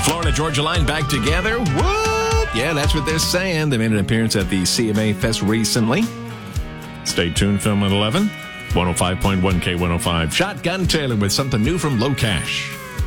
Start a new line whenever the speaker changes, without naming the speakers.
Florida Georgia Line back together. What? Yeah, that's what they're saying. They made an appearance at the CMA Fest recently. Stay tuned, film at 11. 105.1 K105. Shotgun Taylor with something new from Low Cash.